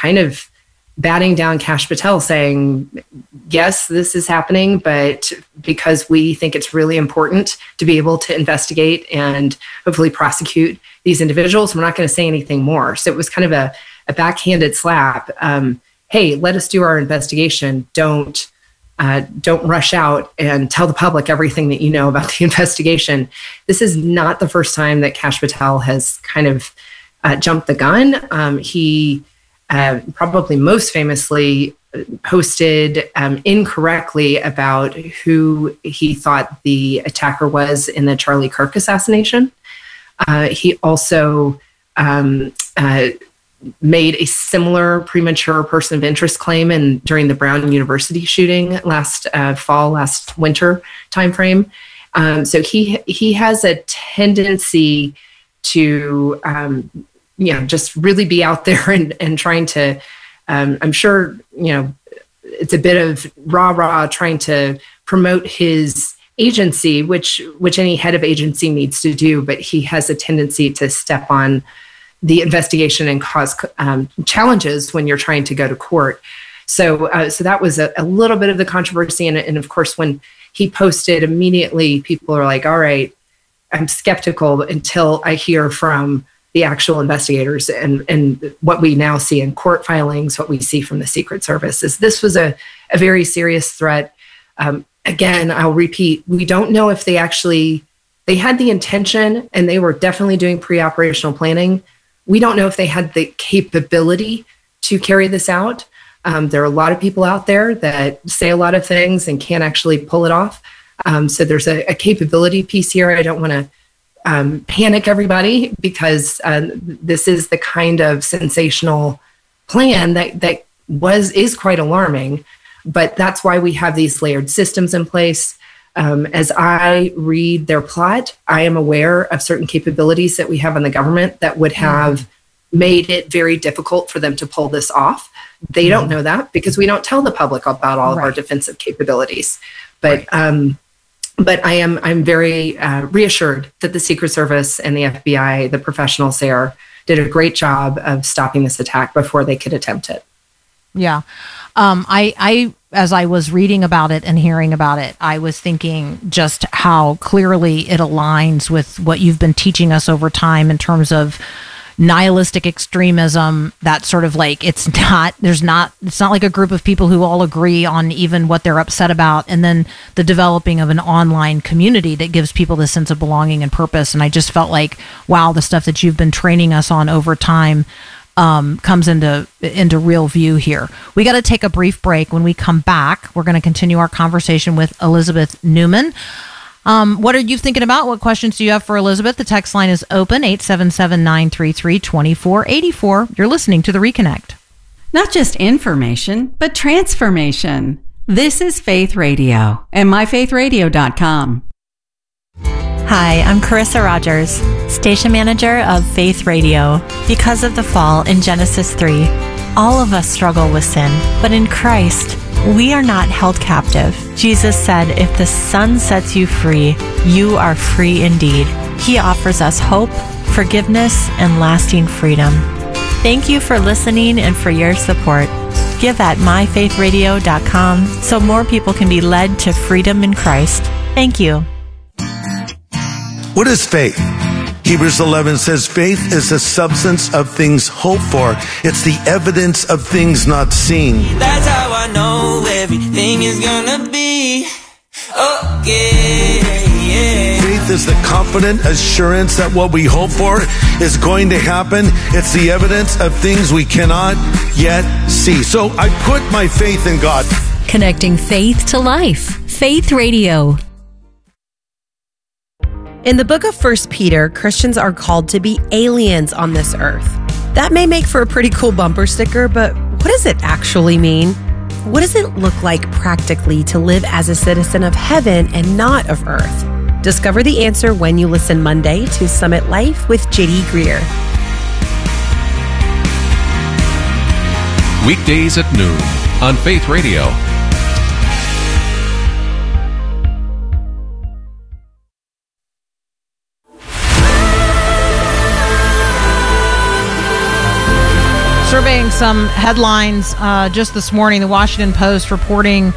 kind of batting down Kash Patel, saying, yes, this is happening, but because we think it's really important to be able to investigate and hopefully prosecute these individuals, we're not going to say anything more. So it was kind of a backhanded slap. Hey, let us do our investigation. Don't rush out and tell the public everything that you know about the investigation. This is not the first time that Kash Patel has kind of jumped the gun. He probably most famously posted incorrectly about who he thought the attacker was in the Charlie Kirk assassination. He also made a similar premature person of interest claim during the Brown University shooting last winter timeframe. So he has a tendency to just really be out there and trying to, I'm sure, it's a bit of rah-rah trying to promote his agency, which any head of agency needs to do, but he has a tendency to step on the investigation and cause challenges when you're trying to go to court. So that was a little bit of the controversy. And of course, when he posted, immediately people are like, all right, I'm skeptical until I hear from the actual investigators. And what we now see in court filings, what we see from the Secret Service is this was a very serious threat. Again, I'll repeat, we don't know if they had the intention, and they were definitely doing pre-operational planning. We don't know if they had the capability to carry this out. There are a lot of people out there that say a lot of things and can't actually pull it off. So there's a capability piece here. I don't want to panic everybody, because this is the kind of sensational plan that is quite alarming. But that's why we have these layered systems in place. As I read their plot, I am aware of certain capabilities that we have in the government that would have made it very difficult for them to pull this off. They don't know that because we don't tell the public about all of our defensive capabilities. But I'm very reassured that the Secret Service and the FBI, the professionals there, did a great job of stopping this attack before they could attempt it. Yeah. I as I was reading about it and hearing about it, I was thinking just how clearly it aligns with what you've been teaching us over time in terms of nihilistic extremism. That sort of like, it's not like a group of people who all agree on even what they're upset about. And then the developing of an online community that gives people the sense of belonging and purpose. And I just felt like, wow, the stuff that you've been training us on over time comes into real view here. We got to take a brief break. When we come back, we're going to continue our conversation with Elizabeth Neumann. What are you thinking about? What questions do you have for Elizabeth? The text line is open, 877-933-2484. You're listening to The Reconnect. Not just information, but transformation. This is Faith Radio and myfaithradio.com. Hi, I'm Carissa Rogers, station manager of Faith Radio. Because of the fall in Genesis 3, all of us struggle with sin, but in Christ, we are not held captive. Jesus said, if the Son sets you free, you are free indeed. He offers us hope, forgiveness, and lasting freedom. Thank you for listening and for your support. Give at myfaithradio.com so more people can be led to freedom in Christ. Thank you. What is faith? Hebrews 11 says faith is the substance of things hoped for. It's the evidence of things not seen. That's how I know everything is gonna be okay. Faith is the confident assurance that what we hope for is going to happen. It's the evidence of things we cannot yet see. So I put my faith in God. Connecting faith to life. Faith Radio. In the book of 1 Peter, Christians are called to be aliens on this earth. That may make for a pretty cool bumper sticker, but what does it actually mean? What does it look like practically to live as a citizen of heaven and not of earth? Discover the answer when you listen Monday to Summit Life with JD Greer. Weekdays at noon on Faith Radio. Surveying some headlines just this morning. The Washington Post reporting,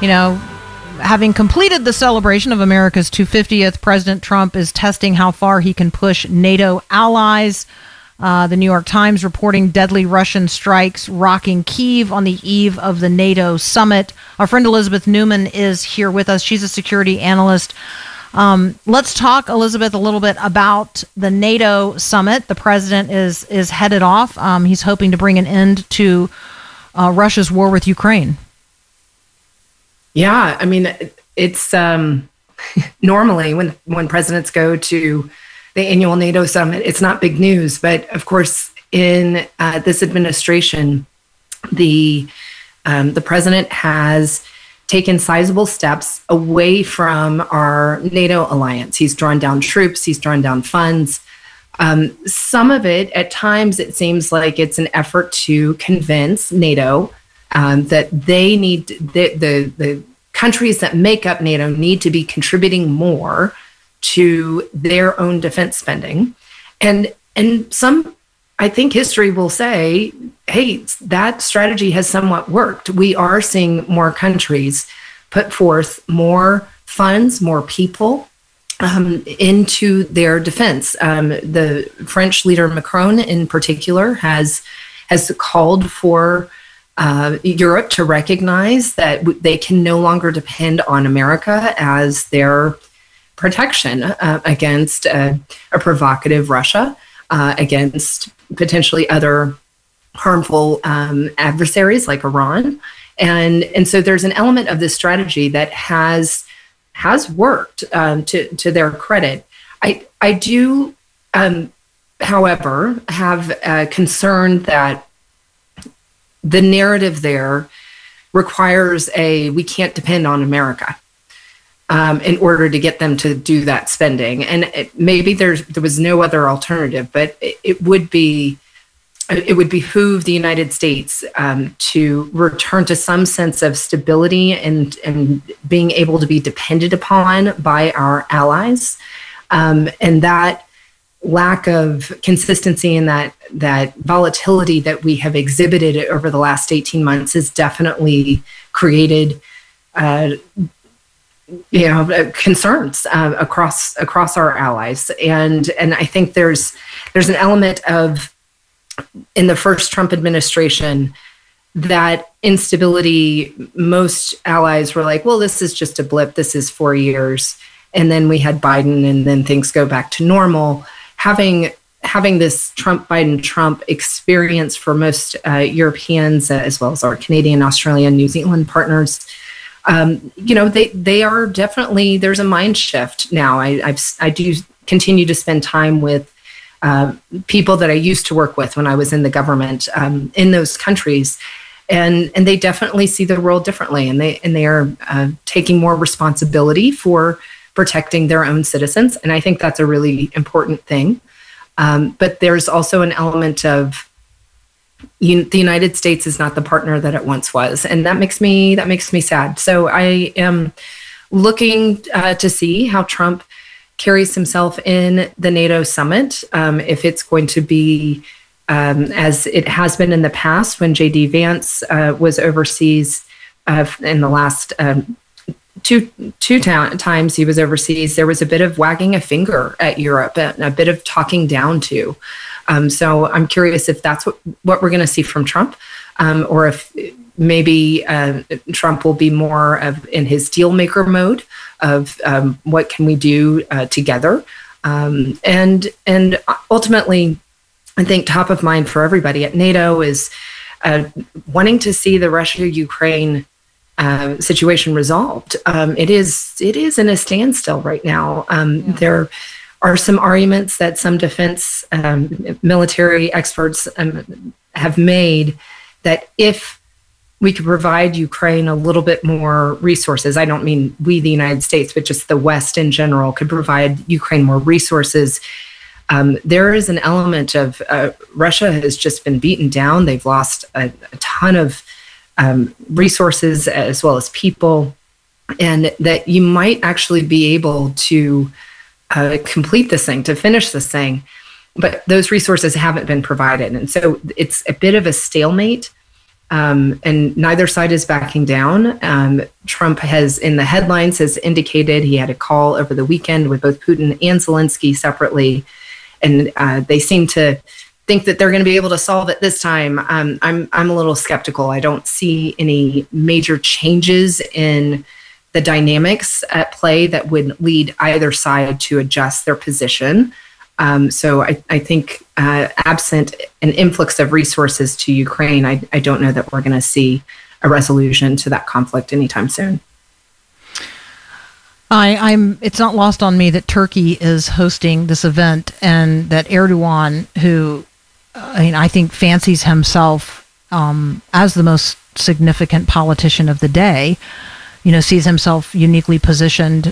having completed the celebration of America's 250th, President Trump is testing how far he can push NATO allies. The New York Times reporting deadly Russian strikes rocking Kyiv on the eve of the NATO summit. Our friend Elizabeth Newman is here with us. She's a security analyst. Let's talk, Elizabeth, a little bit about the NATO summit. The president is headed off. He's hoping to bring an end to Russia's war with Ukraine. Yeah, I mean, it's normally when presidents go to the annual NATO summit, it's not big news. But of course, in this administration, the president has taken sizable steps away from our NATO alliance. He's drawn down troops. He's drawn down funds. Some of it, at times, it seems like it's an effort to convince NATO that they need the countries that make up NATO need to be contributing more to their own defense spending. And some, I think history will say, hey, that strategy has somewhat worked. We are seeing more countries put forth more funds, more people into their defense. The French leader Macron in particular has called for Europe to recognize that they can no longer depend on America as their protection against a provocative Russia, against potentially other harmful adversaries like Iran. And so there's an element of this strategy that has worked to their credit. I do, however, have a concern that the narrative there requires we can't depend on America in order to get them to do that spending. And maybe there was no other alternative, but it would behoove the United States to return to some sense of stability and being able to be depended upon by our allies. And that lack of consistency and that volatility that we have exhibited over the last 18 months has definitely created concerns across our allies. And I think there's an element of, in the first Trump administration, that instability, most allies were like, well, this is just a blip. This is 4 years. And then we had Biden, and then things go back to normal. Having this Trump experience for most Europeans, as well as our Canadian, Australian, New Zealand partners, they are definitely, there's a mind shift now. I do continue to spend time with people that I used to work with when I was in the government in those countries, and they definitely see the world differently, and they are taking more responsibility for protecting their own citizens, and I think that's a really important thing. But there's also an element of the United States is not the partner that it once was, and that makes me sad. So I am looking to see how Trump carries himself in the NATO summit, if it's going to be as it has been in the past when J.D. Vance was overseas in the last two times he was overseas. There was a bit of wagging a finger at Europe and a bit of talking down to. So I'm curious if that's what we're going to see from Trump, or if maybe Trump will be more in his deal maker mode of what can we do together. And ultimately, I think top of mind for everybody at NATO is wanting to see the Russia-Ukraine situation resolved. It is in a standstill right now. There are some arguments that some defense military experts have made that if we could provide Ukraine a little bit more resources, I don't mean we, the United States, but just the West in general, could provide Ukraine more resources. There is an element of Russia has just been beaten down. They've lost a ton of resources as well as people, and that you might actually be able to complete this thing, to finish this thing, but those resources haven't been provided. And so it's a bit of a stalemate, and neither side is backing down. Trump has, in the headlines, has indicated he had a call over the weekend with both Putin and Zelensky separately, and they seem to think that they're going to be able to solve it this time. I'm a little skeptical. I don't see any major changes in the dynamics at play that would lead either side to adjust their position. So I think absent an influx of resources to Ukraine, I don't know that we're going to see a resolution to that conflict anytime soon. It's not lost on me that Turkey is hosting this event, and that Erdogan, who I think fancies himself as the most significant politician of the day, sees himself uniquely positioned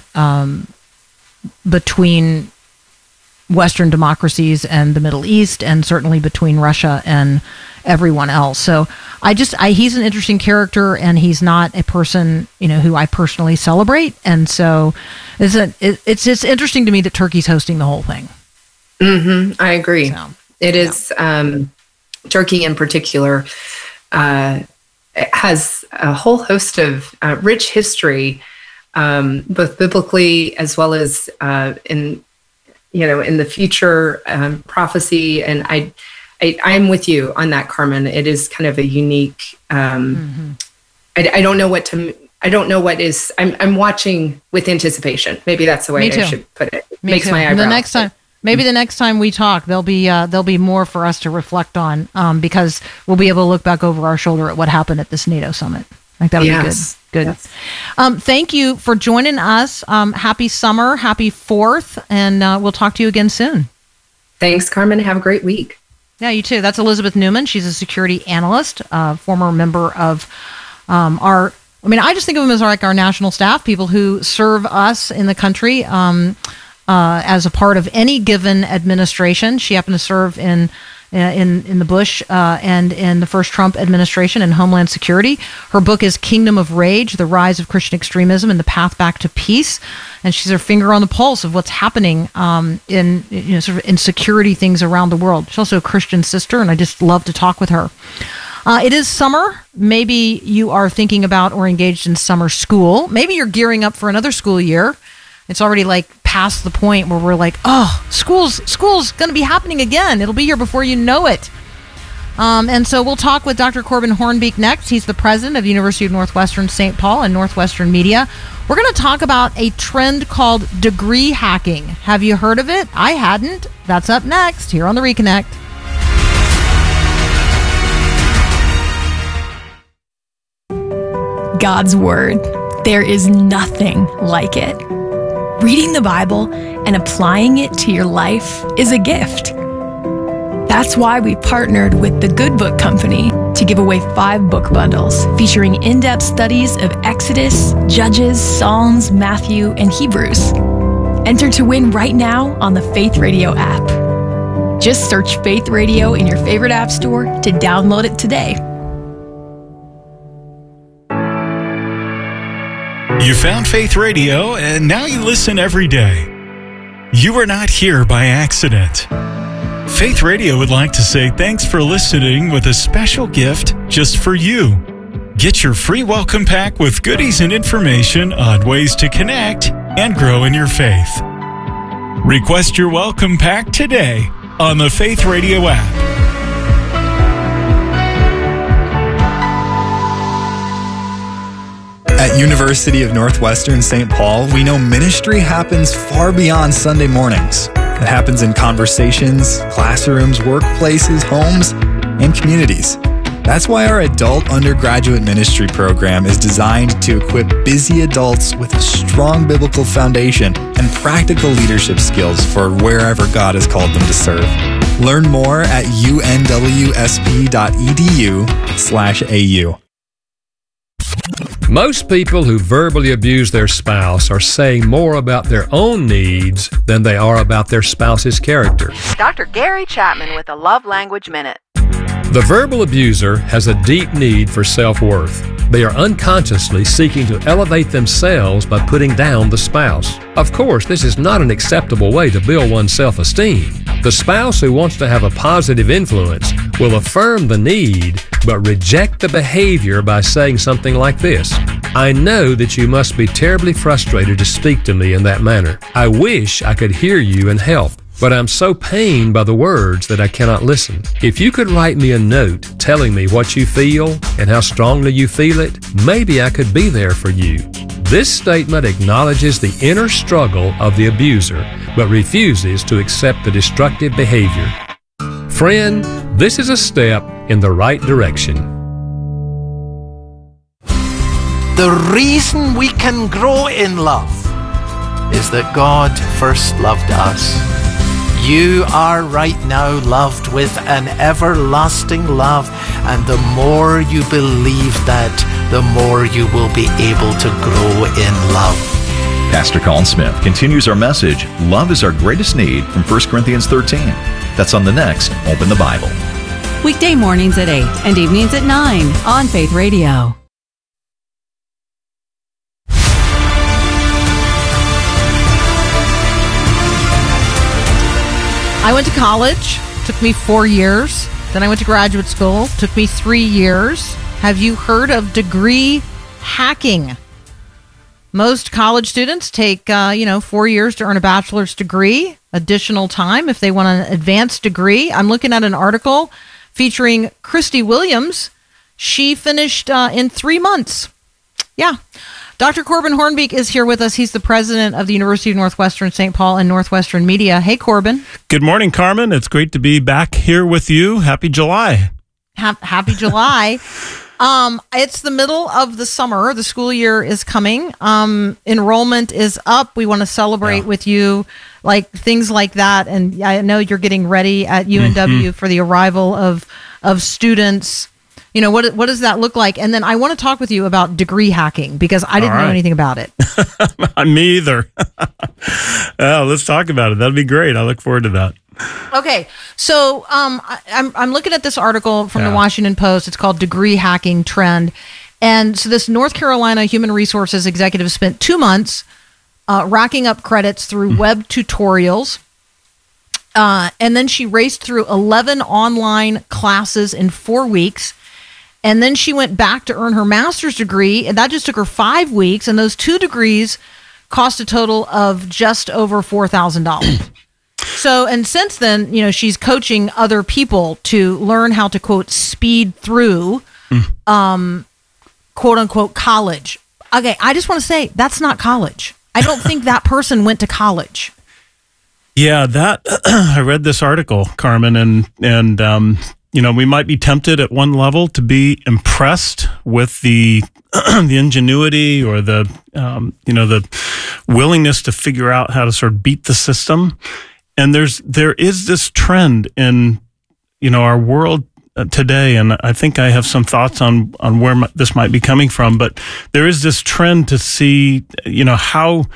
between Western democracies and the Middle East, and certainly between Russia and everyone else. So he's an interesting character, and he's not a person, who I personally celebrate. And so it's just interesting to me that Turkey's hosting the whole thing. Mm-hmm. I agree. So, it is, Turkey in particular has a whole host of rich history, both biblically as well as in the future prophecy. And I'm with you on that, Carmen. It is kind of a unique. I don't know what is. I'm watching with anticipation. Maybe that's the way I should put it. Makes my eyebrows. Maybe the next time we talk, there'll be more for us to reflect on, because we'll be able to look back over our shoulder at what happened at this NATO summit. I think that'll be good. Yes. Thank you for joining us. Happy summer, happy 4th, and we'll talk to you again soon. Thanks, Carmen. Have a great week. Yeah, you too. That's Elizabeth Newman. She's a security analyst, former member of I just think of them as our national staff, people who serve us in the country as a part of any given administration. She happened to serve in the Bush and in the first Trump administration in Homeland Security. Her book is Kingdom of Rage: The Rise of Christian Extremism and the Path Back to Peace. And she's her finger on the pulse of what's happening in security things around the world. She's also a Christian sister, and I just love to talk with her. It is summer. Maybe you are thinking about or engaged in summer school. Maybe you're gearing up for another school year. It's already past the point where we're school's going to be happening again. It'll be here before you know it. And so we'll talk with Dr. Corbin Hornbeak next. He's the president of University of Northwestern St. Paul and Northwestern Media. We're going to talk about a trend called degree hacking. Have you heard of it? I hadn't. That's up next here on The Reconnect. God's Word. There is nothing like it. Reading the Bible and applying it to your life is a gift. That's why we partnered with the Good Book Company to give away 5 book bundles featuring in-depth studies of Exodus, Judges, Psalms, Matthew, and Hebrews. Enter to win right now on the Faith Radio app. Just search Faith Radio in your favorite app store to download it today. You found Faith Radio, and now you listen every day. You were not here by accident. Faith Radio would like to say thanks for listening with a special gift just for you. Get your free welcome pack with goodies and information on ways to connect and grow in your faith. Request your welcome pack today on the Faith Radio app. At University of Northwestern St. Paul, we know ministry happens far beyond Sunday mornings. It happens in conversations, classrooms, workplaces, homes, and communities. That's why our adult undergraduate ministry program is designed to equip busy adults with a strong biblical foundation and practical leadership skills for wherever God has called them to serve. Learn more at unwsp.edu/AU. Most people who verbally abuse their spouse are saying more about their own needs than they are about their spouse's character. Dr. Gary Chapman with a Love Language Minute. The verbal abuser has a deep need for self-worth. They are unconsciously seeking to elevate themselves by putting down the spouse. Of course, this is not an acceptable way to build one's self-esteem. The spouse who wants to have a positive influence will affirm the need, but reject the behavior by saying something like this: "I know that you must be terribly frustrated to speak to me in that manner. I wish I could hear you and help, but I'm so pained by the words that I cannot listen. If you could write me a note telling me what you feel and how strongly you feel it, maybe I could be there for you." This statement acknowledges the inner struggle of the abuser, but refuses to accept the destructive behavior. Friend, this is a step in the right direction. The reason we can grow in love is that God first loved us. You are right now loved with an everlasting love, and the more you believe that, the more you will be able to grow in love. Pastor Colin Smith continues our message, Love is Our Greatest Need, from 1 Corinthians 13. That's on the next Open the Bible. Weekday mornings at 8 and evenings at 9 on Faith Radio. I went to college, took me 4 years. Then I went to graduate school, took me 3 years. Have you heard of degree hacking? Most college students take, 4 years to earn a bachelor's degree, additional time if they want an advanced degree. I'm looking at an article featuring Christy Williams. She finished in 3 months. Yeah. Dr. Corbin Hornbeak is here with us. He's the president of the University of Northwestern St. Paul and Northwestern Media. Hey, Corbin. Good morning, Carmen. It's great to be back here with you. Happy July. Happy July. It's the middle of the summer. The school year is coming. Enrollment is up. We want to celebrate with you, like things like that. And I know you're getting ready at UNW for the arrival of students. You know, what does that look like? And then I want to talk with you about degree hacking because I didn't know anything about it. Me either. Yeah, let's talk about it. That'd be great. I look forward to that. Okay, so I'm looking at this article from the Washington Post. It's called Degree Hacking Trend. And so this North Carolina human resources executive spent 2 months racking up credits through web tutorials. And then she raced through 11 online classes in 4 weeks. And then she went back to earn her master's degree, and that just took her 5 weeks. And those 2 degrees cost a total of just over $4,000. So, and since then, she's coaching other people to learn how to, quote, speed through, quote unquote, college. Okay, I just want to say that's not college. I don't think that person went to college. Yeah, I read this article, Carmen, and we might be tempted at one level to be impressed with the the ingenuity or the willingness to figure out how to sort of beat the system. And there is this trend in our world today, and I think I have some thoughts on where this might be coming from. But there is this trend to see how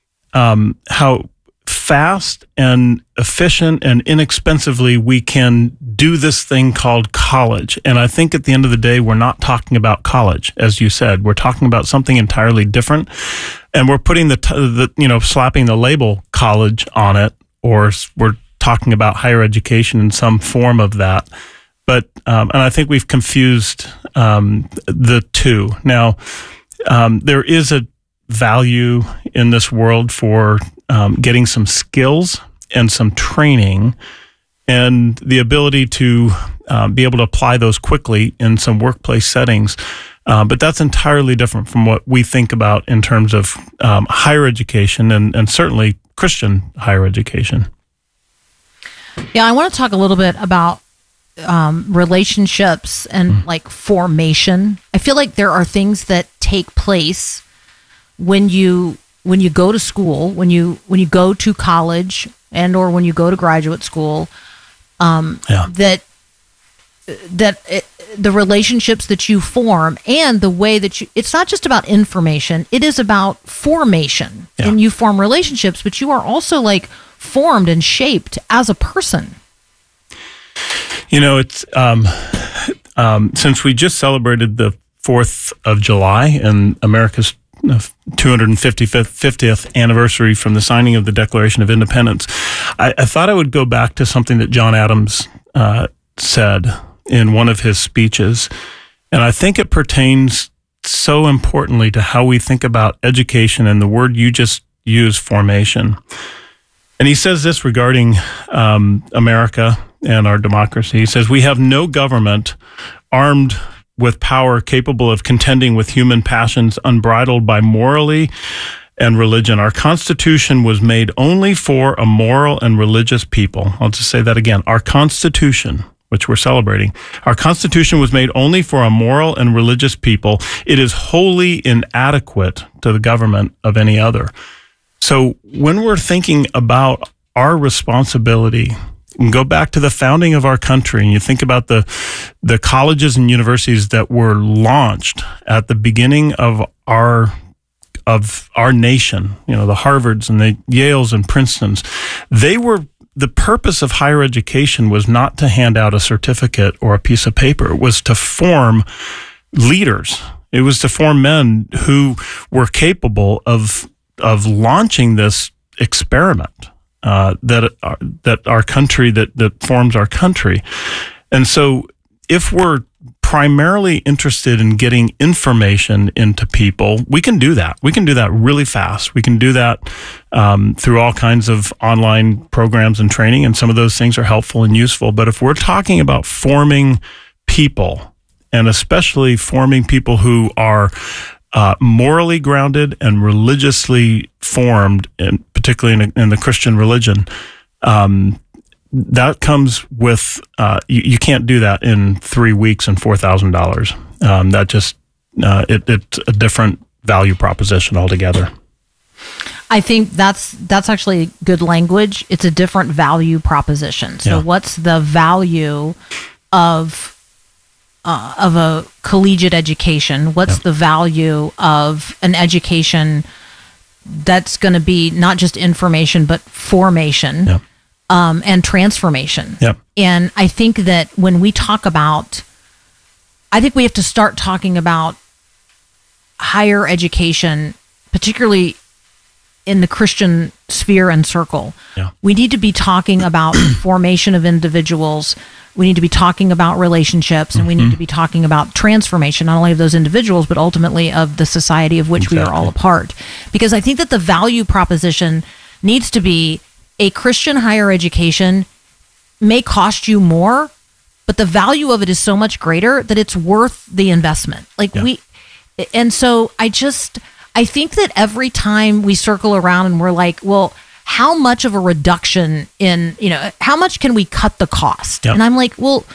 fast and efficient and inexpensively we can do this thing called college. And I think at the end of the day, we're not talking about college, as you said. We're talking about something entirely different, and we're putting slapping the label college on it, or we're talking about higher education in some form of that. But and I think we've confused the two. Now, there is a value in this world for getting some skills and some training and the ability to be able to apply those quickly in some workplace settings. But that's entirely different from what we think about in terms of higher education and certainly Christian higher education. Yeah, I want to talk a little bit about relationships and like formation. I feel like there are things that take place when you go to school, when you go to college, and or when you go to graduate school, the relationships that you form and the way that it's not just about information, it is about formation. Yeah. And you form relationships, but you are also like formed and shaped as a person. It's since we just celebrated the 4th of July and America's 250th anniversary from the signing of the Declaration of Independence. I thought I would go back to something that John Adams said in one of his speeches, and I think it pertains so importantly to how we think about education and the word you just used, formation. And he says this regarding America and our democracy. He says, "We have no government armed with power capable of contending with human passions unbridled by morality and religion. Our Constitution was made only for a moral and religious people." I'll just say that again. Our Constitution, which we're celebrating, our Constitution was made only for a moral and religious people. It is wholly inadequate to the government of any other. So when we're thinking about our responsibility, and go back to the founding of our country, and you think about the colleges and universities that were launched at the beginning of our nation, the Harvards and the Yales and Princetons, the purpose of higher education was not to hand out a certificate or a piece of paper. It was to form leaders. It was to form men who were capable of launching this experiment that our country, that forms our country. And so if we're primarily interested in getting information into people, we can do that. We can do that really fast. We can do that through all kinds of online programs and training, and some of those things are helpful and useful. But if we're talking about forming people, and especially forming people who are morally grounded and religiously formed, and particularly in the Christian religion, that comes with, you can't do that in 3 weeks and $4,000. That just, it's a different value proposition altogether. I think that's actually good language. It's a different value proposition. So what's the value of a collegiate education? What's the value of an education that's going to be not just information, but formation and transformation? And I think that when we talk about, I think we have to start talking about higher education, particularly in the Christian sphere and circle. We need to be talking about formation of individuals. We need to be talking about relationships, and we need to be talking about transformation, not only of those individuals, but ultimately of the society of which we are all a part. Because I think that the value proposition needs to be a Christian higher education may cost you more, but the value of it is so much greater that it's worth the investment. And so I think that every time we circle around and we're like, well, how much of a reduction in, how much can we cut the cost? And I'm like, well,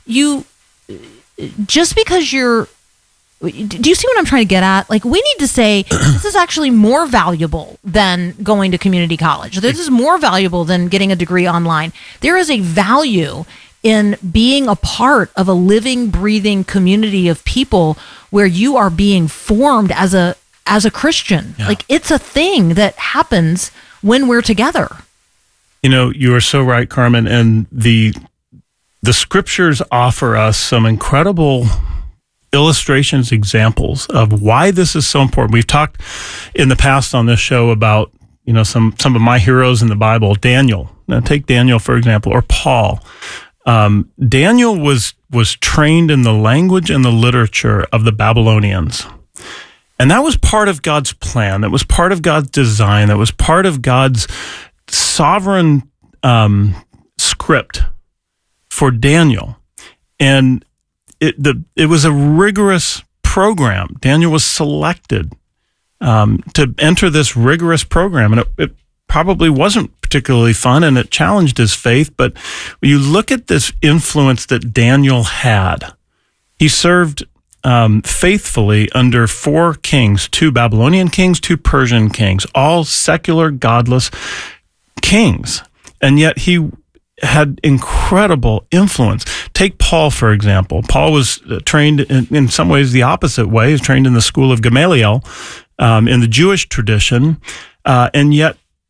just because do you see what I'm trying to get at? Like, we need to say, this is actually more valuable than going to community college. This is more valuable than getting a degree online. There is a value in being a part of a living, breathing community of people where you are being formed as a Christian. Like, it's a thing that happens when we're together. You are so right, Carmen. And the scriptures offer us some incredible illustrations, examples of why this is so important. We've talked in the past on this show about, some of my heroes in the Bible, Daniel. Now, take Daniel, for example, or Paul. Daniel was trained in the language and the literature of the Babylonians. And that was part of God's plan. That was part of God's design. That was part of God's sovereign script for Daniel. And it was a rigorous program. Daniel was selected to enter this rigorous program. And it probably wasn't particularly fun, and it challenged his faith. But when you look at this influence that Daniel had, he served faithfully under 4 kings, 2 Babylonian kings, 2 Persian kings, all secular, godless kings. And yet he had incredible influence. Take Paul, for example. Paul was trained in some ways the opposite way. He was trained in the school of Gamaliel in the Jewish tradition. And yet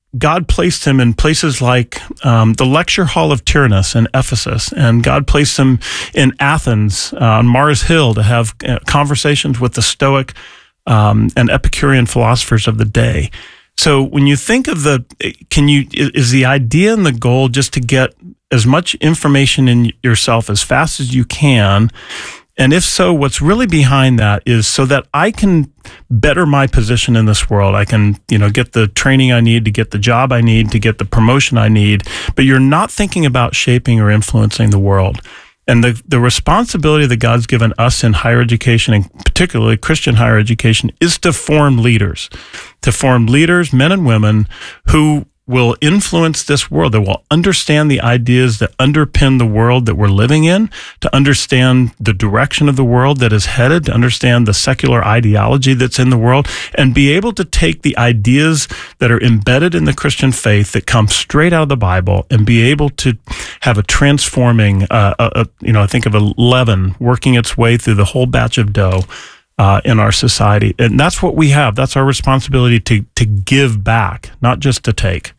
God placed him in places like the lecture hall of Tyrannus in Ephesus, and God placed him in Athens on Mars Hill to have conversations with the Stoic and Epicurean philosophers of the day. So when you think of is the idea and the goal just to get as much information in yourself as fast as you can? And if so, what's really behind that is so that I can better my position in this world. I can, get the training I need to get the job I need to get the promotion I need. But you're not thinking about shaping or influencing the world. And the responsibility that God's given us in higher education, and particularly Christian higher education, is to form leaders, men and women who will influence this world, that will understand the ideas that underpin the world that we're living in, to understand the direction of the world that is headed, to understand the secular ideology that's in the world, and be able to take the ideas that are embedded in the Christian faith that come straight out of the Bible and be able to have a transforming, I think of a leaven working its way through the whole batch of dough in our society. And that's what we have. That's our responsibility to give back, not just to take.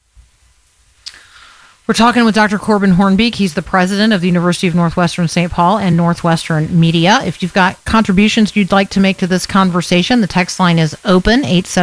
We're talking with Dr. Corbin Hornbeak. He's the president of the University of Northwestern St. Paul and Northwestern Media. If you've got contributions you'd like to make to this conversation, the text line is open,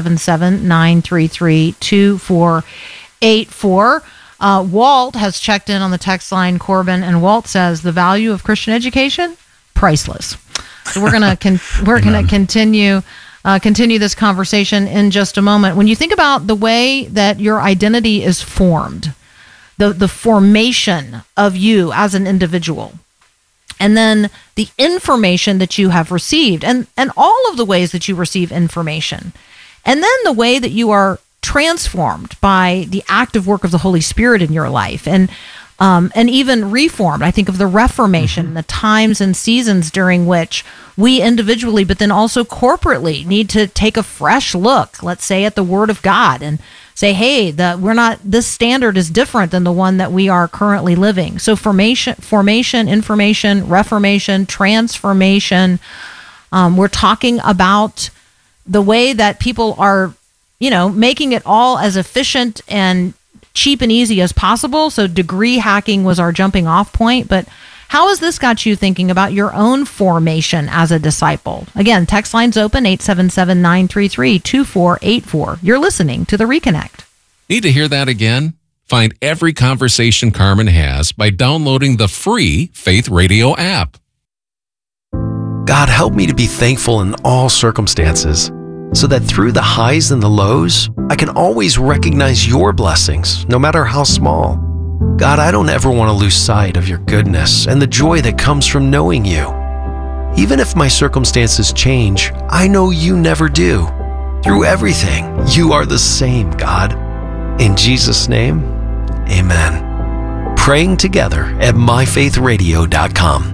877-933-2484. Walt has checked in on the text line, Corbin, and Walt says the value of Christian education, priceless. So we're going to continue this conversation in just a moment. When you think about the way that your identity is formed, the formation of you as an individual, and then the information that you have received, and all of the ways that you receive information, and then the way that you are transformed by the active work of the Holy Spirit in your life, and even reformed. I think of the Reformation, the times and seasons during which we individually, but then also corporately, need to take a fresh look, let's say, at the Word of God and say, hey, this standard is different than the one that we are currently living. So formation, information, reformation, transformation. We're talking about the way that people are, making it all as efficient and cheap and easy as possible. So degree hacking was our jumping off point. But how has this got you thinking about your own formation as a disciple? Again, text line's open, 877-933-2484. You're listening to The Reconnect. Need to hear that again? Find every conversation Carmen has by downloading the free Faith Radio app. God, help me to be thankful in all circumstances, so that through the highs and the lows, I can always recognize your blessings, no matter how small. God, I don't ever want to lose sight of your goodness and the joy that comes from knowing you. Even if my circumstances change, I know you never do. Through everything, you are the same, God. In Jesus' name, amen. Praying together at myfaithradio.com.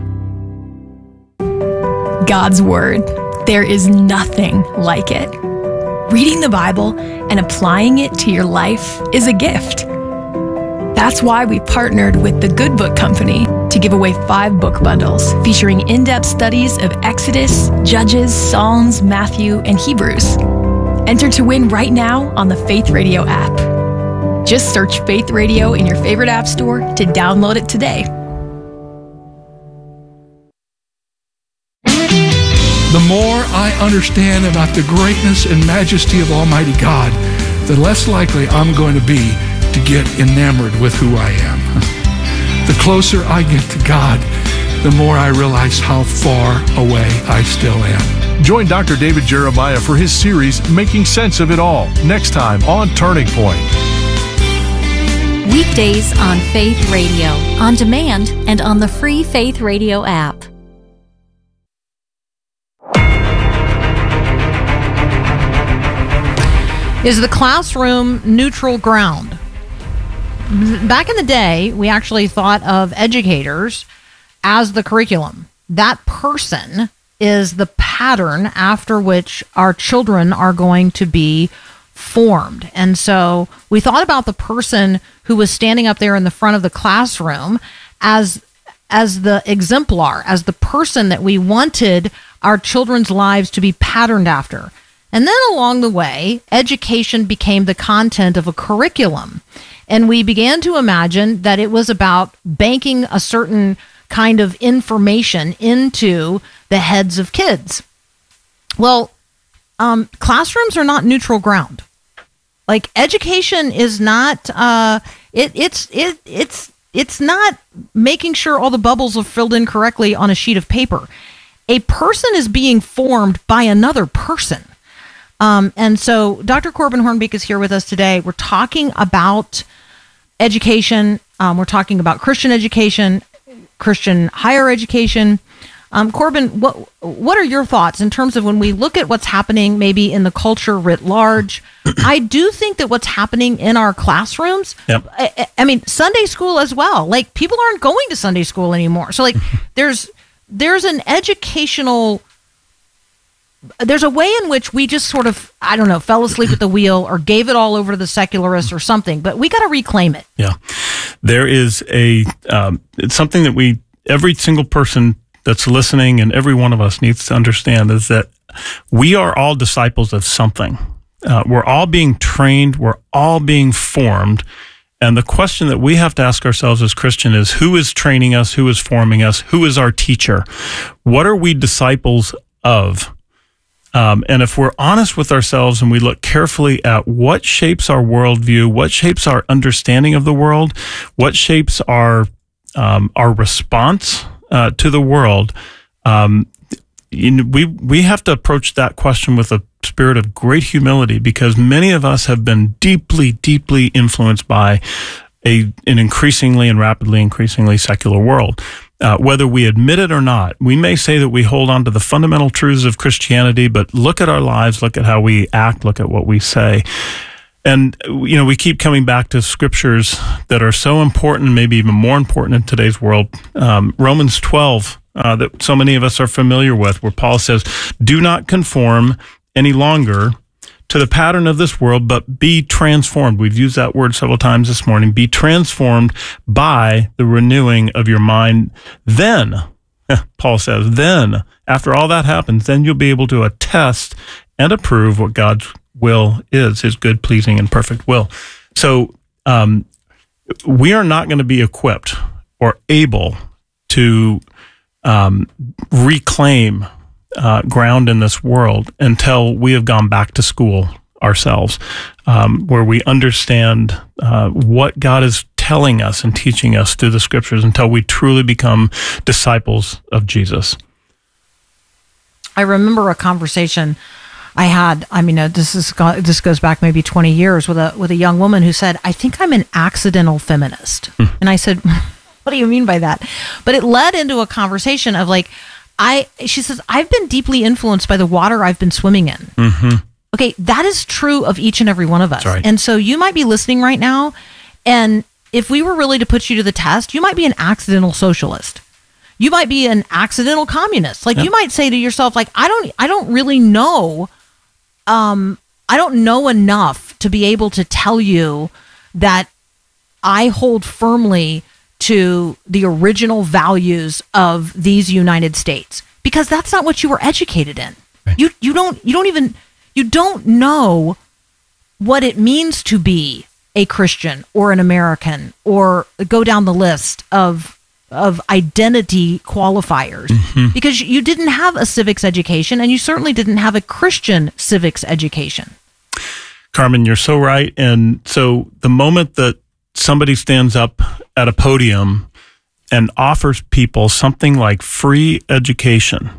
God's Word. There is nothing like it. Reading the Bible and applying it to your life is a gift. That's why we partnered with the Good Book Company to give away 5 book bundles featuring in-depth studies of Exodus, Judges, Psalms, Matthew, and Hebrews. Enter to win right now on the Faith Radio app. Just search Faith Radio in your favorite app store to download it today. The more I understand about the greatness and majesty of Almighty God, the less likely I'm going to be to get enamored with who I am. The closer I get to God, the more I realize how far away I still am. Join Dr. David Jeremiah for his series, Making Sense of It All, next time on Turning Point. Weekdays on Faith Radio, on demand, and on the free Faith Radio app. Is the classroom neutral ground? Back in the day, we actually thought of educators as the curriculum. That person is the pattern after which our children are going to be formed. And so we thought about the person who was standing up there in the front of the classroom as the exemplar, as the person that we wanted our children's lives to be patterned after. And then along the way, education became the content of a curriculum. And we began to imagine that it was about banking a certain kind of information into the heads of kids. Well, classrooms are not neutral ground. Like, education is not, it's not making sure all the bubbles are filled in correctly on a sheet of paper. A person is being formed by another person. And so Dr. Corbin Hornbeak is here with us today. We're talking about education. We're talking about Christian education, Christian higher education. Corbin, what are your thoughts in terms of when we look at what's happening maybe in the culture writ large? I do think that what's happening in our classrooms, I mean, Sunday school as well, like people aren't going to Sunday school anymore. So like there's an educational, there's a way in which we just sort of, I don't know, fell asleep at the wheel or gave it all over to the secularists or something, but we got to reclaim it. Yeah. There is it's something that every single person that's listening and every one of us needs to understand is that we are all disciples of something. We're all being trained. We're all being formed. And the question that we have to ask ourselves as Christian is, who is training us? Who is forming us? Who is our teacher? What are we disciples of? And if we're honest with ourselves and we look carefully at what shapes our worldview, what shapes our understanding of the world, what shapes our response to the world, we have to approach that question with a spirit of great humility, because many of us have been deeply, deeply influenced by an increasingly and rapidly increasingly secular world. Whether we admit it or not, we may say that we hold on to the fundamental truths of Christianity, but look at our lives, look at how we act, look at what we say. And, we keep coming back to scriptures that are so important, maybe even more important in today's world. Romans 12, that so many of us are familiar with, where Paul says, do not conform any longer to the pattern of this world, but be transformed. We've used that word several times this morning. Be transformed by the renewing of your mind. Then, Paul says, then, after all that happens, then you'll be able to attest and approve what God's will is, his good, pleasing, and perfect will. So we are not going to be equipped or able to reclaim ground in this world until we have gone back to school ourselves, where we understand what God is telling us and teaching us through the scriptures, until we truly become disciples of Jesus. I remember a conversation I had, this goes back maybe 20 years with a young woman who said, I think I'm an accidental feminist. And I said, what do you mean by that? But it led into a conversation of like, she says, I've been deeply influenced by the water I've been swimming in. Mm-hmm. Okay, that is true of each and every one of us. Right. And so you might be listening right now, and if we were really to put you to the test, you might be an accidental socialist. You might be an accidental communist. Like, you might say to yourself, like, I don't really know, I don't know enough to be able to tell you that I hold firmly to the original values of these United States, because that's not what you were educated in. Right. You don't know what it means to be a Christian or an American, or go down the list of identity qualifiers, because you didn't have a civics education, and you certainly didn't have a Christian civics education. Carmen, you're so right. And so the moment that somebody stands up at a podium and offers people something like free education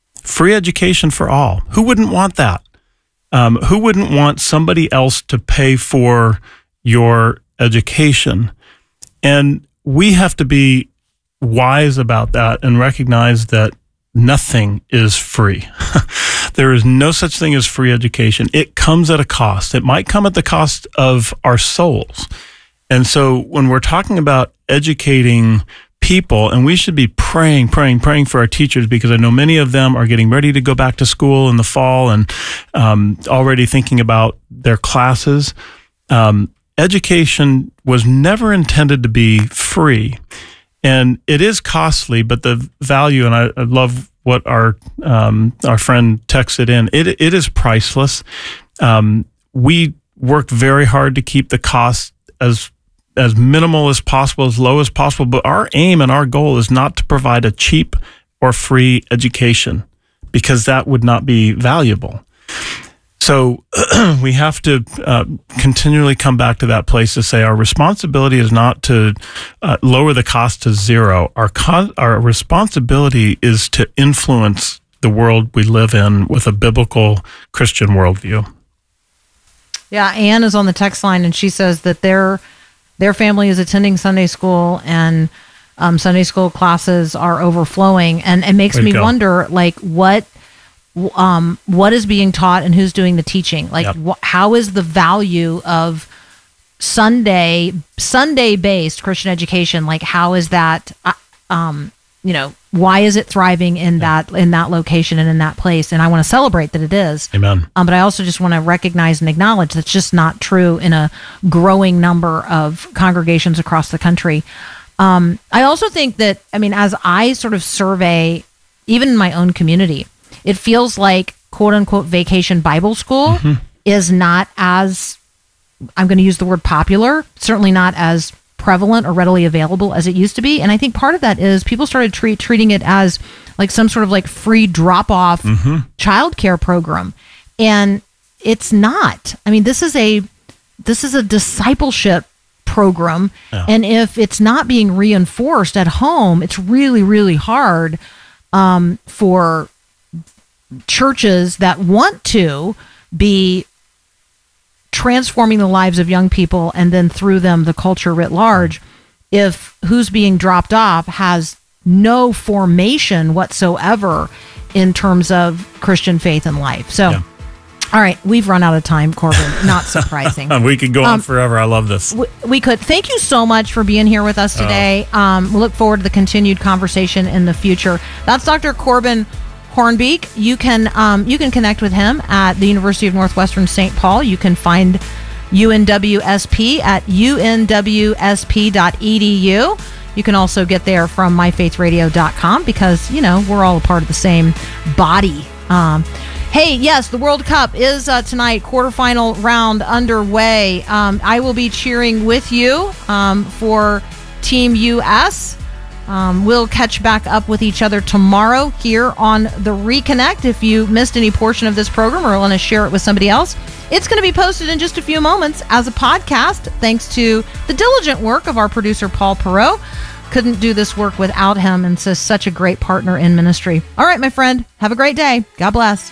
for all, who wouldn't want that? Who wouldn't want somebody else to pay for your education? And we have to be wise about that and recognize that nothing is free. There is no such thing as free education. It comes at a cost. It might come at the cost of our souls. And so when we're talking about educating people, and we should be praying for our teachers, because I know many of them are getting ready to go back to school in the fall and already thinking about their classes. Education was never intended to be free. And it is costly, but the value, and I love what our friend texted in. It is priceless. We worked very hard to keep the cost as minimal as possible, as low as possible. But our aim and our goal is not to provide a cheap or free education, because that would not be valuable. So we have to continually come back to that place to say our responsibility is not to lower the cost to zero. Our responsibility is to influence the world we live in with a biblical Christian worldview. Yeah, Anne is on the text line, and she says that their family is attending Sunday school, and Sunday school classes are overflowing, and it makes me wonder, like, what is being taught and who's doing the teaching? Like, how is the value of Sunday-based Christian education? Like, how is that? Why is it thriving in that location and in that place? And I want to celebrate that it is. Amen. But I also just want to recognize and acknowledge that's just not true in a growing number of congregations across the country. I also think that, as I sort of survey, even in my own community, it feels like quote unquote vacation Bible school is not as, I'm going to use the word popular, certainly not as prevalent or readily available as it used to be. And I think part of that is people started treating it as like some sort of like free drop-off childcare program. And it's not. This is a discipleship program. Yeah. And if it's not being reinforced at home, it's really, really hard for churches that want to be transforming the lives of young people and then through them the culture writ large, if who's being dropped off has no formation whatsoever in terms of Christian faith and life. So, All right, we've run out of time, Corbin. Not surprising. We could go on forever. I love this. We could. Thank you so much for being here with us today. We look forward to the continued conversation in the future. That's Dr. Corbin Hornbeak. You can connect with him at the University of Northwestern St. Paul. You can find UNWSP at unwsp.edu. You can also get there from myfaithradio.com because, we're all a part of the same body. Hey, yes, the World Cup is tonight, quarterfinal round underway. I will be cheering with you for Team US. We'll catch back up with each other tomorrow here on The Reconnect. If you missed any portion of this program or want to share it with somebody else, it's going to be posted in just a few moments as a podcast, thanks to the diligent work of our producer, Paul Perot. Couldn't do this work without him, and so such a great partner in ministry. All right, my friend, have a great day. God bless.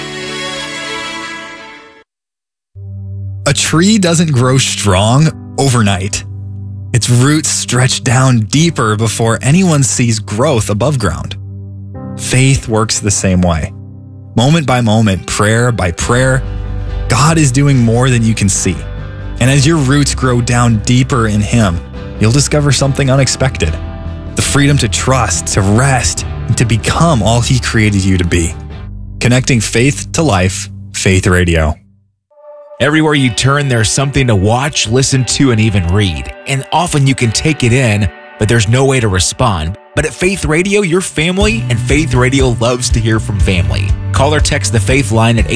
A tree doesn't grow strong overnight. Its roots stretch down deeper before anyone sees growth above ground. Faith works the same way. Moment by moment, prayer by prayer, God is doing more than you can see. And as your roots grow down deeper in Him, you'll discover something unexpected. The freedom to trust, to rest, and to become all He created you to be. Connecting faith to life, Faith Radio. Everywhere you turn, there's something to watch, listen to, and even read. And often you can take it in, but there's no way to respond. But at Faith Radio, you're family, and Faith Radio loves to hear from family. Call or text the Faith line at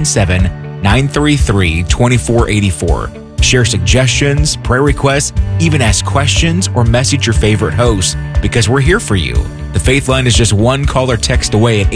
877-933-2484. Share suggestions, prayer requests, even ask questions, or message your favorite host, because we're here for you. The Faith line is just one call or text away at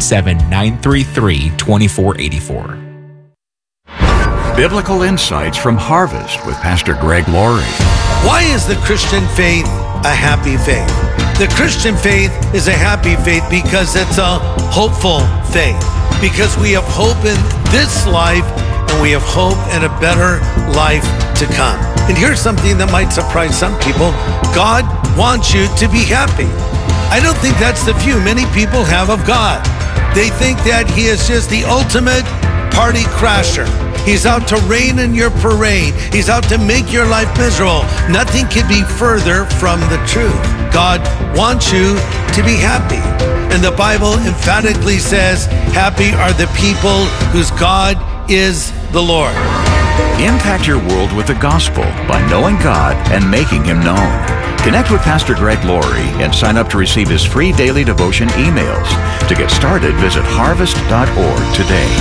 877-933-2484. Biblical Insights from Harvest with Pastor Greg Laurie. Why is the Christian faith a happy faith? The Christian faith is a happy faith because it's a hopeful faith. Because we have hope in this life and we have hope in a better life to come. And here's something that might surprise some people. God wants you to be happy. I don't think that's the view many people have of God. They think that He is just the ultimate party crasher. He's out to rain in your parade. He's out to make your life miserable. Nothing could be further from the truth. God wants you to be happy. And the Bible emphatically says, happy are the people whose God is the Lord. Impact your world with the gospel by knowing God and making Him known. Connect with Pastor Greg Laurie and sign up to receive his free daily devotion emails. To get started, visit harvest.org today.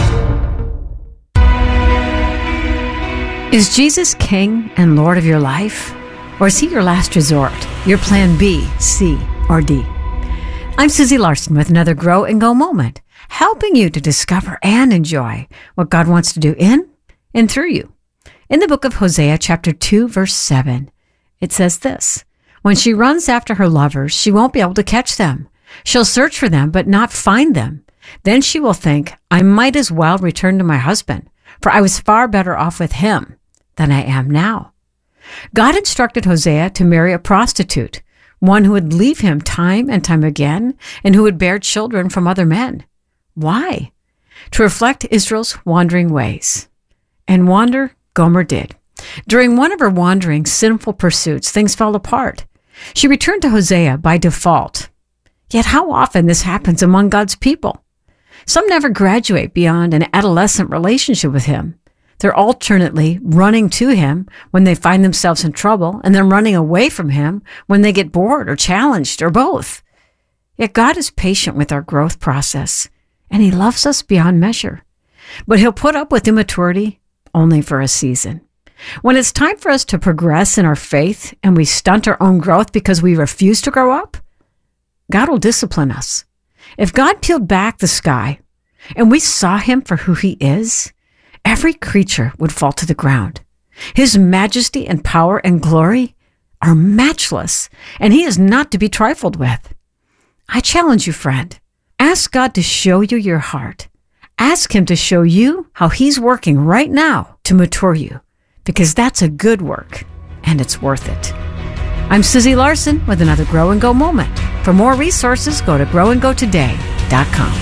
Is Jesus King and Lord of your life? Or is he your last resort, your plan B, C, or D? I'm Susie Larson with another Grow and Go moment, helping you to discover and enjoy what God wants to do in and through you. In the book of Hosea, chapter 2, verse 7, it says this: when she runs after her lovers, she won't be able to catch them. She'll search for them, but not find them. Then she will think, I might as well return to my husband, for I was far better off with him than I am now. God instructed Hosea to marry a prostitute, one who would leave him time and time again, and who would bear children from other men. Why? To reflect Israel's wandering ways. And wander Gomer did. During one of her wandering, sinful pursuits, things fell apart. She returned to Hosea by default. Yet how often this happens among God's people? Some never graduate beyond an adolescent relationship with him. They're alternately running to him when they find themselves in trouble, and then running away from him when they get bored or challenged, or both. Yet God is patient with our growth process, and he loves us beyond measure. But he'll put up with immaturity only for a season. When it's time for us to progress in our faith and we stunt our own growth because we refuse to grow up, God will discipline us. If God peeled back the sky and we saw him for who he is, every creature would fall to the ground. His majesty and power and glory are matchless, and he is not to be trifled with. I challenge you, friend. Ask God to show you your heart. Ask him to show you how he's working right now to mature you, because that's a good work, and it's worth it. I'm Susie Larson with another Grow and Go moment. For more resources, go to growandgotoday.com.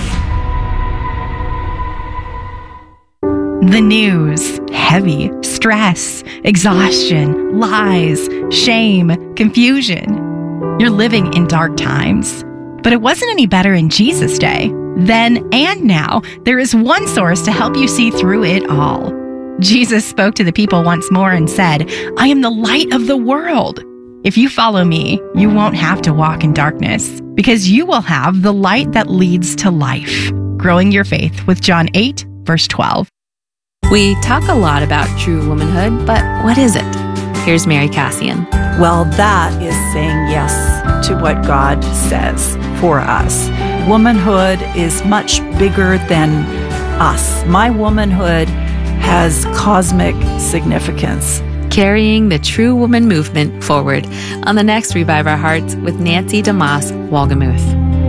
The news, heavy, stress, exhaustion, lies, shame, confusion. You're living in dark times. But it wasn't any better in Jesus' day. Then and now, there is one source to help you see through it all. Jesus spoke to the people once more and said, I am the light of the world. If you follow me, you won't have to walk in darkness, because you will have the light that leads to life. Growing your faith with John 8, verse 12. We talk a lot about true womanhood, but what is it? Here's Mary Cassian. Well, that is saying yes to what God says for us. Womanhood is much bigger than us. My womanhood has cosmic significance. Carrying the True Woman movement forward on the next Revive Our Hearts with Nancy DeMoss Wolgemuth.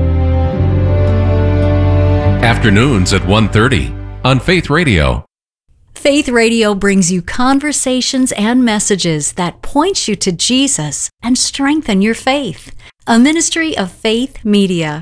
Afternoons at 1:30 on Faith Radio. Faith Radio brings you conversations and messages that point you to Jesus and strengthen your faith. A ministry of Faith Media.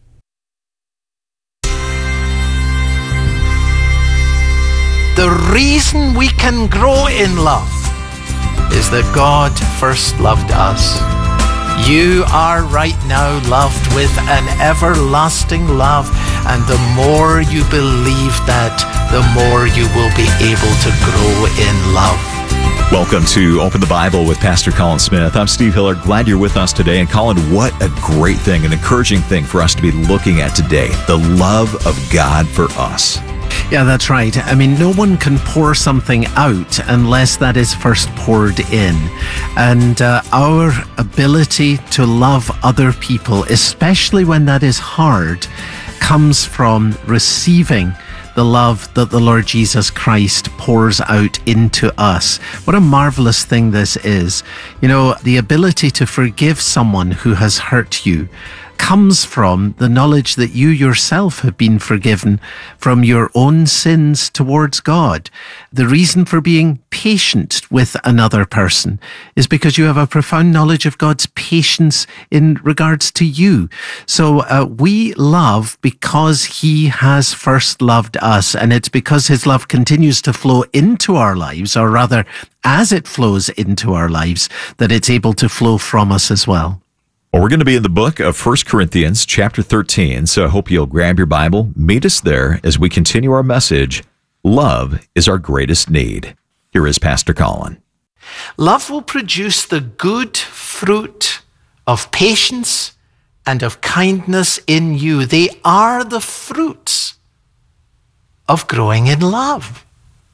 The reason we can grow in love is that God first loved us. You are right now loved with an everlasting love, and the more you believe that, the more you will be able to grow in love. Welcome to Open the Bible with Pastor Colin Smith. I'm Steve Hiller. Glad you're with us today. And Colin, what a great thing, an encouraging thing for us to be looking at today, the love of God for us. Yeah, that's right. I mean, no one can pour something out unless that is first poured in. And our ability to love other people, especially when that is hard, comes from receiving the love that the Lord Jesus Christ pours out into us. What a marvelous thing this is. You know, the ability to forgive someone who has hurt you comes from the knowledge that you yourself have been forgiven from your own sins towards God. The reason for being patient with another person is because you have a profound knowledge of God's patience in regards to you. So we love because he has first loved us, and it's because his love continues to flow into our lives, or rather, as it flows into our lives, that it's able to flow from us as well. Well, we're going to be in the book of 1 Corinthians chapter 13, so I hope you'll grab your Bible, meet us there as we continue our message, Love is Our Greatest Need. Here is Pastor Colin. Love will produce the good fruit of patience and of kindness in you. They are the fruits of growing in love.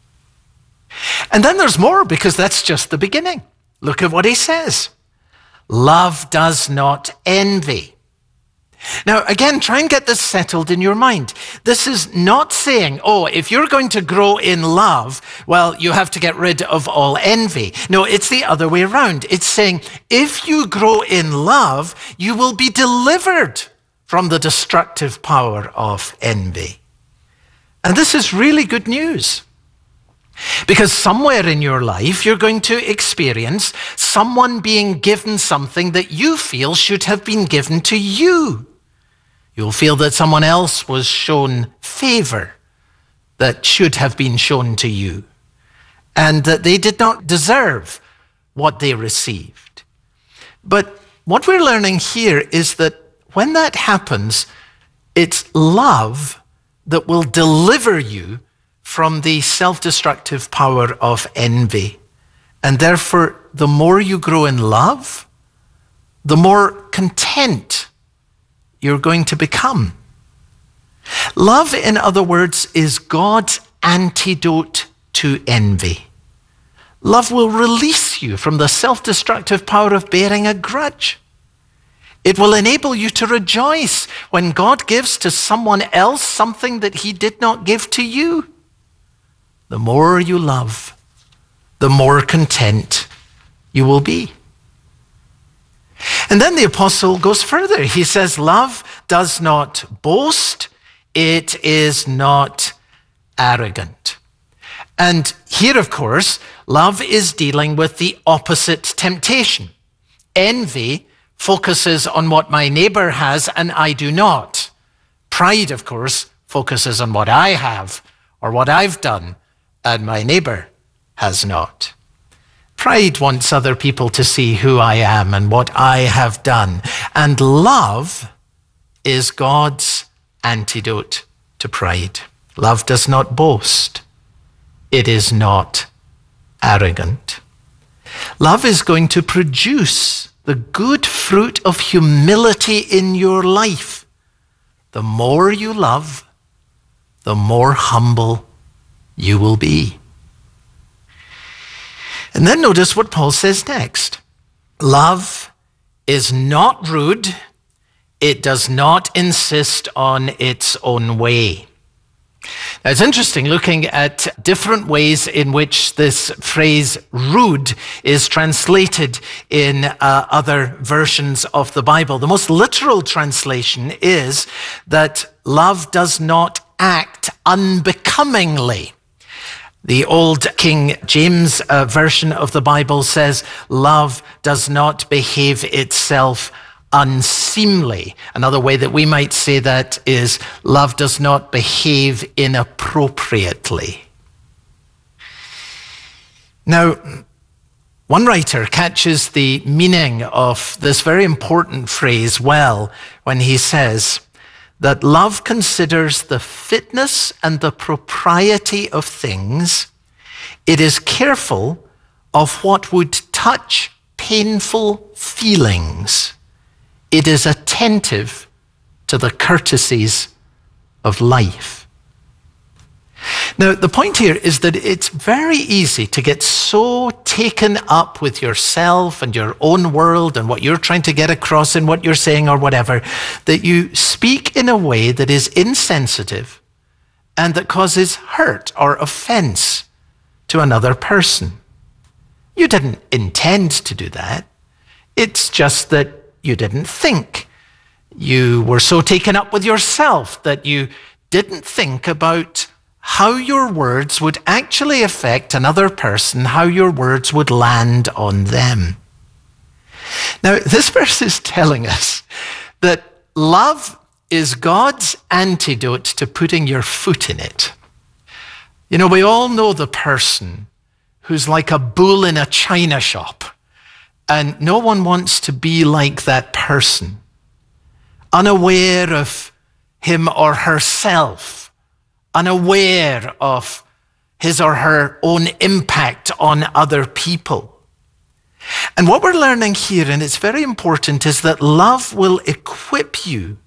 And then there's more, because that's just the beginning. Look at what he says. Love does not envy. Now, again, try and get this settled in your mind. This is not saying, oh, if you're going to grow in love, well, you have to get rid of all envy. No, it's the other way around. It's saying, if you grow in love, you will be delivered from the destructive power of envy. And this is really good news. Because somewhere in your life, you're going to experience someone being given something that you feel should have been given to you. You'll feel that someone else was shown favor that should have been shown to you, and that they did not deserve what they received. But what we're learning here is that when that happens, it's love that will deliver you from the self-destructive power of envy. And therefore, the more you grow in love, the more content you're going to become. Love, in other words, is God's antidote to envy. Love will release you from the self-destructive power of bearing a grudge. It will enable you to rejoice when God gives to someone else something that he did not give to you. The more you love, the more content you will be. And then the apostle goes further. He says, love does not boast. It is not arrogant. And here, of course, love is dealing with the opposite temptation. Envy focuses on what my neighbor has and I do not. Pride, of course, focuses on what I have or what I've done and my neighbor has not. Pride wants other people to see who I am and what I have done. And love is God's antidote to pride. Love does not boast. It is not arrogant. Love is going to produce the good fruit of humility in your life. The more you love, the more humble you will be. And then notice what Paul says next. Love is not rude. It does not insist on its own way. Now, it's interesting looking at different ways in which this phrase rude is translated in other versions of the Bible. The most literal translation is that love does not act unbecomingly. The old King James version of the Bible says, love does not behave itself unseemly. Another way that we might say that is, love does not behave inappropriately. Now, one writer catches the meaning of this very important phrase well when he says that love considers the fitness and the propriety of things. It is careful of what would touch painful feelings. It is attentive to the courtesies of life. Now, the point here is that it's very easy to get so taken up with yourself and your own world and what you're trying to get across in what you're saying or whatever, that you speak in a way that is insensitive and that causes hurt or offense to another person. You didn't intend to do that. It's just that you didn't think. You were so taken up with yourself that you didn't think about how your words would actually affect another person, how your words would land on them. Now, this verse is telling us that love is God's antidote to putting your foot in it. You know, we all know the person who's like a bull in a china shop, and no one wants to be like that person, unaware of him or herself, unaware of his or her own impact on other people. And what we're learning here, and it's very important, is that love will equip you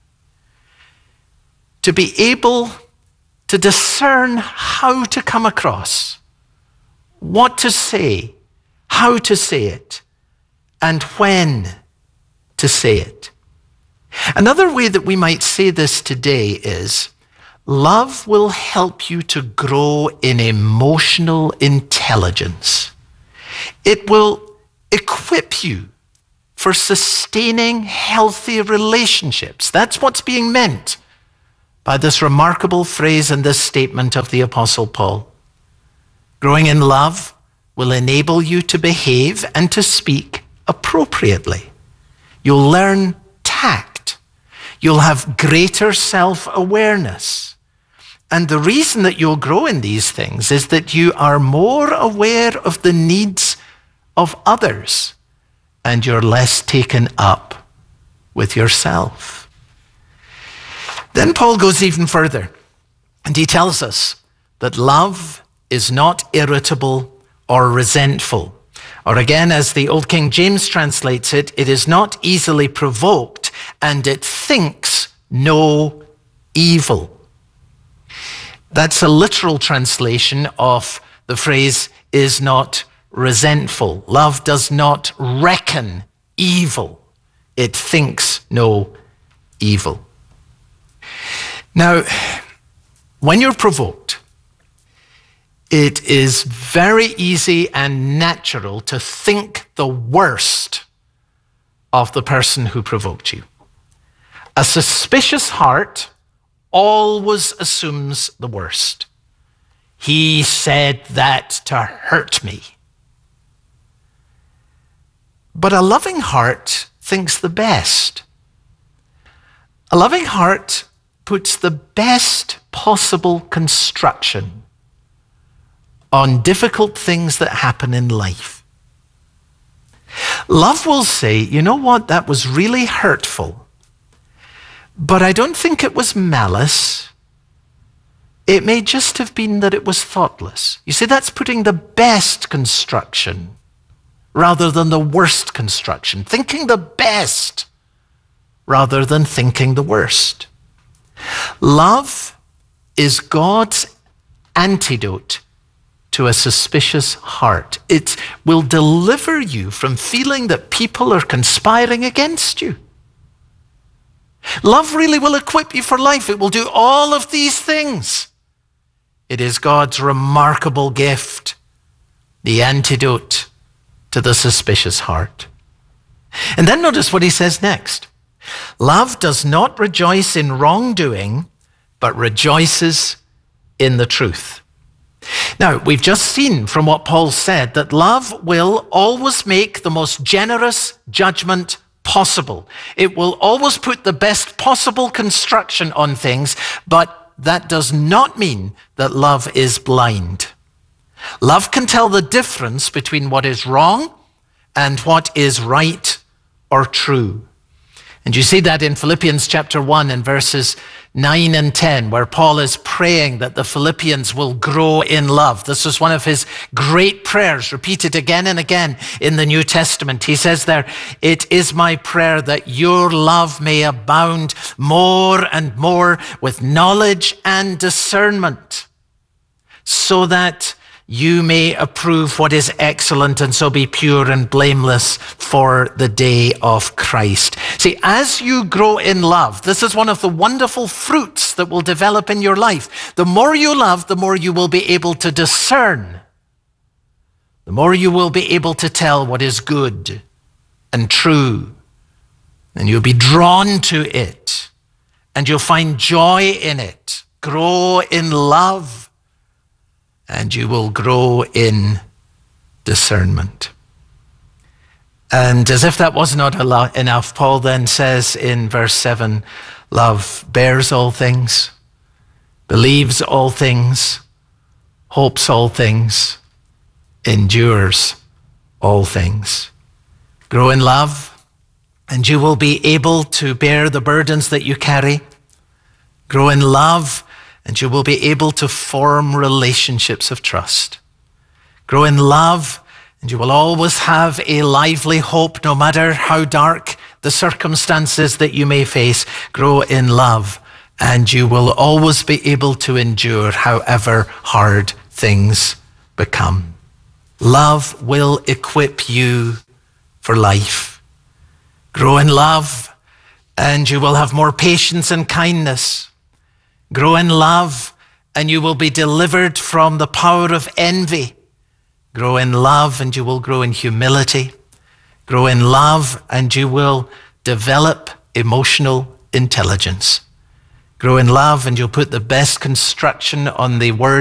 to be able to discern how to come across, what to say, how to say it, and when to say it. Another way that we might say this today is, love will help you to grow in emotional intelligence. It will equip you for sustaining healthy relationships. That's what's being meant by this remarkable phrase and this statement of the Apostle Paul. Growing in love will enable you to behave and to speak appropriately. You'll learn tact. You'll have greater self-awareness. And the reason that you'll grow in these things is that you are more aware of the needs of others, and you're less taken up with yourself. Then Paul goes even further, and he tells us that love is not irritable or resentful. Or again, as the Old King James translates it, it is not easily provoked, and it thinks no evil. That's a literal translation of the phrase is not resentful. Love does not reckon evil. It thinks no evil. Now, when you're provoked, it is very easy and natural to think the worst of the person who provoked you. A suspicious heart always assumes the worst. He said that to hurt me. But a loving heart thinks the best. A loving heart puts the best possible construction on difficult things that happen in life. Love will say, you know what, that was really hurtful, but I don't think it was malice. It may just have been that it was thoughtless. You see, that's putting the best construction rather than the worst construction. Thinking the best rather than thinking the worst. Love is God's antidote to a suspicious heart. It will deliver you from feeling that people are conspiring against you. Love really will equip you for life. It will do all of these things. It is God's remarkable gift, the antidote to the suspicious heart. And then notice what he says next. Love does not rejoice in wrongdoing, but rejoices in the truth. Now, we've just seen from what Paul said that love will always make the most generous judgment possible. It will always put the best possible construction on things, but that does not mean that love is blind. Love can tell the difference between what is wrong and what is right or true. And you see that in Philippians chapter 1 and verses 9 and 10, where Paul is praying that the Philippians will grow in love. This is one of his great prayers, repeated again and again in the New Testament. He says there, "It is my prayer that your love may abound more and more with knowledge and discernment, so that you may approve what is excellent and so be pure and blameless for the day of Christ." See, as you grow in love, this is one of the wonderful fruits that will develop in your life. The more you love, the more you will be able to discern. The more you will be able to tell what is good and true. And you'll be drawn to it. And you'll find joy in it. Grow in love. And you will grow in discernment. And as if that was not enough, Paul then says in verse 7, love bears all things, believes all things, hopes all things, endures all things. Grow in love, and you will be able to bear the burdens that you carry. Grow in love, and you will be able to form relationships of trust. Grow in love, And you will always have a lively hope, no matter how dark the circumstances that you may face. Grow in love, and you will always be able to endure however hard things become. Love will equip you for life. Grow in love, and you will have more patience and kindness. Grow in love, and you will be delivered from the power of envy. Grow in love, and you will grow in humility. Grow in love, and you will develop emotional intelligence. Grow in love, and you'll put the best construction on the word